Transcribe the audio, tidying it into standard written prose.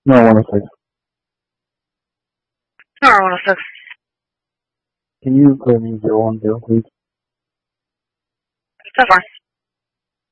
No, 106. No, 106. Can you clear me 010, please? So far.